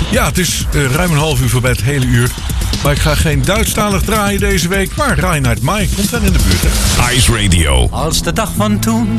Ja, het is ruim een half uur voorbij het hele uur. Maar ik ga geen Duitsstalig draaien deze week. Maar Reinhard May komt wel in de buurt, hè? Ice Radio. Als de dag van toen